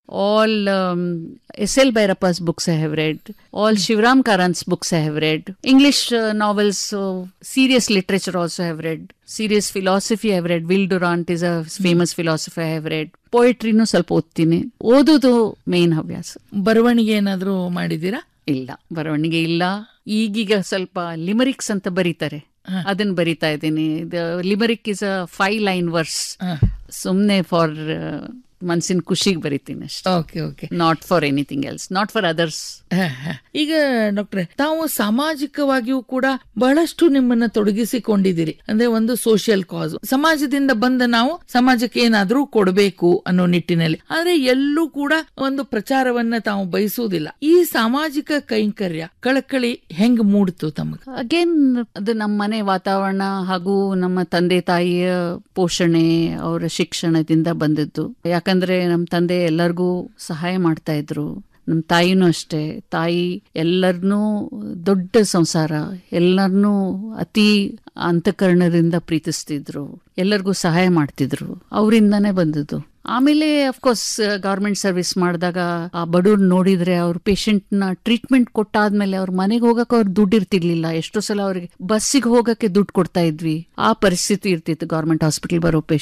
all S.L. Bhairappa's books I have read, all Shivram Karan's books I have read, English novels, serious literature also I have read, serious philosophy I have read. Will Durant is a famous philosopher I have read. ಪೋಯಟ್ರಿನೂ ಸ್ವಲ್ಪ ಓದ್ತೀನಿ. ಓದೋದು main ಹವ್ಯಾಸ. ಬರವಣಿಗೆ ಏನಾದ್ರೂ ಮಾಡಿದ್ದೀರಾ? ಇಲ್ಲ, ಬರವಣಿಗೆ ಇಲ್ಲ. ಈಗೀಗ ಸ್ವಲ್ಪ ಲಿಮರಿಕ್ಸ್ ಅಂತ ಬರೀತಾರೆ, ಅದನ್ನ ಬರಿತಾ ಇದ್ದೀನಿ. ಲಿಮರಿಕ್ ಇಸ್ ಅ 5 line ವರ್ಸ್. ಸುಮ್ನೆ ಫಾರ್ ಮನ್ಸಿನ ಖುಷಿಗೆ ಬರಿತೀನಿ ಅಷ್ಟೇ. Okay okay, not for anything else, not for others. ಈಗ ಡಾಕ್ಟ್ರೆ, ತಾವು ಸಾಮಾಜಿಕವಾಗಿಯೂ ಕೂಡ ಬಹಳಷ್ಟು ನಿಮ್ಮನ್ನ ತೊಡಗಿಸಿಕೊಂಡಿದ್ದೀರಿ. ಅಂದ್ರೆ ಒಂದು ಸೋಷಿಯಲ್ ಕಾಸ್, ಸಮಾಜದಿಂದ ಬಂದ ನಾವು ಸಮಾಜಕ್ಕೆ ಏನಾದ್ರೂ ಕೊಡಬೇಕು ಅನ್ನೋ ನಿಟ್ಟಿನಲ್ಲಿ. ಆದ್ರೆ ಎಲ್ಲೂ ಕೂಡ ಒಂದು ಪ್ರಚಾರವನ್ನ ತಾವು ಬಯಸುವುದಿಲ್ಲ. ಈ ಸಾಮಾಜಿಕ ಕೈಂಕರ್ಯ ಕಳಕಳಿ ಹೆಂಗ್ ಮೂಡ್ತು ತಮಗೆ? ಅಗೇನ್ ಅದು ನಮ್ಮ ಮನೆ ವಾತಾವರಣ ಹಾಗೂ ನಮ್ಮ ತಂದೆ ತಾಯಿಯ ಪೋಷಣೆ, ಅವರ ಶಿಕ್ಷಣದಿಂದ ಬಂದದ್ದು. ಯಾಕಂದ್ರೆ ನಮ್ಮ ತಂದೆ ಎಲ್ಲರಿಗೂ ಸಹಾಯ ಮಾಡ್ತಾ ಇದ್ರು, ನಮ್ಮ ತಾಯಿನೂ ಅಷ್ಟೇ. ತಾಯಿ ಎಲ್ಲರನ್ನೂ ದೊಡ್ಡ ಸಂಸಾರ, ಎಲ್ಲರನ್ನೂ ಅತಿ ಅಂತಃಕರಣದಿಂದ ಪ್ರೀತಿಸ್ತಿದ್ರು, ಎಲ್ಲರಿಗೂ ಸಹಾಯ ಮಾಡ್ತಿದ್ರು. ಅವರಿಂದಾನೇ ಬಂದದ್ದು. ಆಮೇಲೆ ಅಫ್ಕೋರ್ಸ್ ಗವರ್ಮೆಂಟ್ ಸರ್ವಿಸ್ ಮಾಡಿದಾಗ ಆ ಬಡವ್ರು ನೋಡಿದ್ರೆ ಅವ್ರ ಪೇಷಂಟ್ ನ ಟ್ರೀಟ್ಮೆಂಟ್ ಕೊಟ್ಟಾದ್ಮೇಲೆ ಅವ್ರ ಮನೆಗೆ ಹೋಗಕ್ಕೆ ಅವ್ರು ದುಡ್ಡು ಇರ್ತಿರ್ಲಿಲ್ಲ. ಎಷ್ಟೋ ಸಲ ಅವ್ರಿಗೆ ಬಸ್ಸಿಗೆ ಹೋಗಕ್ಕೆ ದುಡ್ಡು ಕೊಡ್ತಾ ಇದ್ವಿ. ಆ ಪರಿಸ್ಥಿತಿ ಇರ್ತಿತ್ತು ಗವರ್ಮೆಂಟ್ ಹಾಸ್ಪಿಟಲ್ ಬರೋ ಪೇಷಂಟ್.